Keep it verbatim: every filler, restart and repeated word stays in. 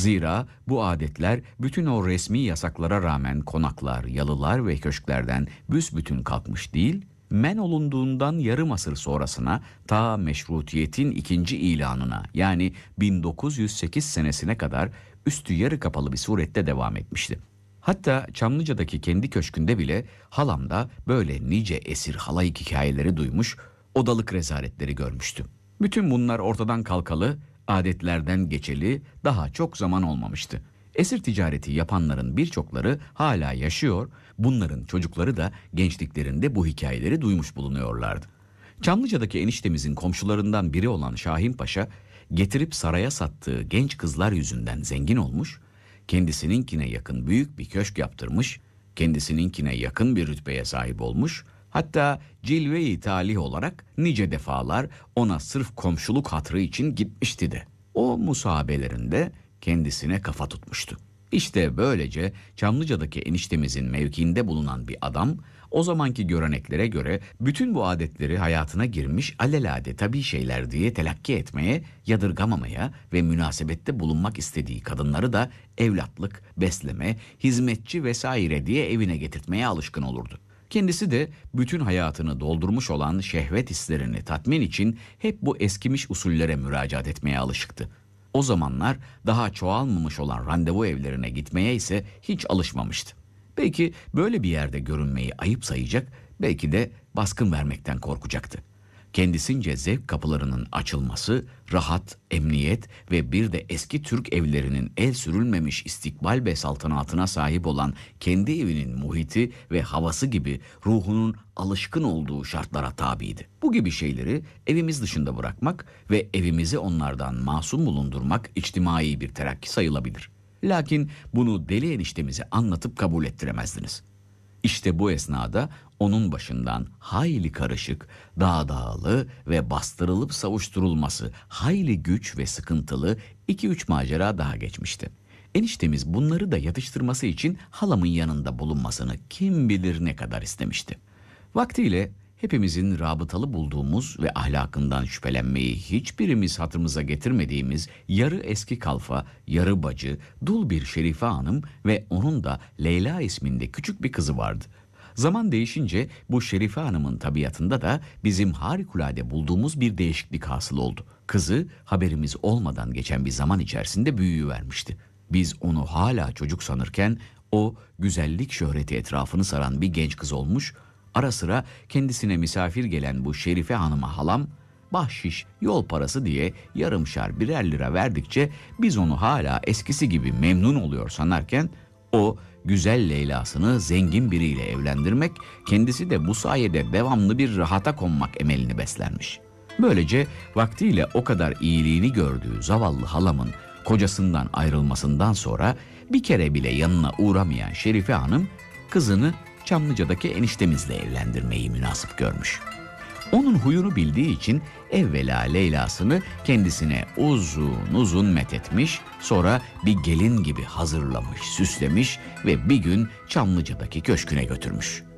Zira bu adetler bütün o resmi yasaklara rağmen konaklar, yalılar ve köşklerden büsbütün kalkmış değil, men olunduğundan yarım asır sonrasına ta meşrutiyetin ikinci ilanına yani bin dokuz yüz sekiz senesine kadar üstü yarı kapalı bir surette devam etmişti. Hatta Çamlıca'daki kendi köşkünde bile halamda böyle nice esir halayık hikayeleri duymuş, odalık rezaletleri görmüştü. Bütün bunlar ortadan kalkalı, adetlerden geçeli daha çok zaman olmamıştı. Esir ticareti yapanların birçokları hala yaşıyor, bunların çocukları da gençliklerinde bu hikayeleri duymuş bulunuyorlardı. Çamlıca'daki eniştemizin komşularından biri olan Şahin Paşa, getirip saraya sattığı genç kızlar yüzünden zengin olmuş, kendisininkine yakın büyük bir köşk yaptırmış, kendisininkine yakın bir rütbeye sahip olmuş, hatta cilve-i talih olarak nice defalar ona sırf komşuluk hatrı için gitmişti de. O musahabelerinde kendisine kafa tutmuştu. İşte böylece Çamlıca'daki eniştemizin mevkiinde bulunan bir adam, o zamanki göreneklere göre bütün bu adetleri hayatına girmiş alelade tabii şeyler diye telakki etmeye, yadırgamamaya ve münasebette bulunmak istediği kadınları da evlatlık, besleme, hizmetçi vesaire diye evine getirtmeye alışkın olurdu. Kendisi de bütün hayatını doldurmuş olan şehvet hislerini tatmin için hep bu eskimiş usullere müracaat etmeye alışıktı. O zamanlar daha çoğalmamış olan randevu evlerine gitmeye ise hiç alışmamıştı. Belki böyle bir yerde görünmeyi ayıp sayacak, belki de baskın vermekten korkacaktı. Kendisince zevk kapılarının açılması, rahat, emniyet ve bir de eski Türk evlerinin el sürülmemiş istikbal ve saltanatına sahip olan kendi evinin muhiti ve havası gibi ruhunun alışkın olduğu şartlara tabiydi. Bu gibi şeyleri evimiz dışında bırakmak ve evimizi onlardan masum bulundurmak içtimai bir terakki sayılabilir. Lakin bunu deli eniştemize anlatıp kabul ettiremezdiniz. İşte bu esnada onun başından hayli karışık, dağdağılı ve bastırılıp savuşturulması hayli güç ve sıkıntılı iki üç macera daha geçmişti. Eniştemiz bunları da yatıştırması için halamın yanında bulunmasını kim bilir ne kadar istemişti. Vaktiyle hepimizin rabıtalı bulduğumuz ve ahlakından şüphelenmeyi hiçbirimiz hatırımıza getirmediğimiz yarı eski kalfa, yarı bacı, dul bir Şerife Hanım ve onun da Leyla isminde küçük bir kızı vardı. Zaman değişince bu Şerife Hanım'ın tabiatında da bizim harikulade bulduğumuz bir değişiklik hasıl oldu. Kızı haberimiz olmadan geçen bir zaman içerisinde büyüyüvermişti. Biz onu hala çocuk sanırken o güzellik şöhreti etrafını saran bir genç kız olmuş, ara sıra kendisine misafir gelen bu Şerife Hanım'a halam, bahşiş, yol parası diye yarımşar birer lira verdikçe biz onu hala eskisi gibi memnun oluyor sanarken o güzel Leyla'sını zengin biriyle evlendirmek, kendisi de bu sayede devamlı bir rahata konmak emelini beslenmiş. Böylece vaktiyle o kadar iyiliğini gördüğü zavallı halamın kocasından ayrılmasından sonra bir kere bile yanına uğramayan Şerife Hanım kızını Çamlıca'daki eniştemizle evlendirmeyi münasip görmüş. Onun huyunu bildiği için evvela Leyla'sını kendisine uzun uzun methetmiş, sonra bir gelin gibi hazırlamış, süslemiş ve bir gün Çamlıca'daki köşküne götürmüş.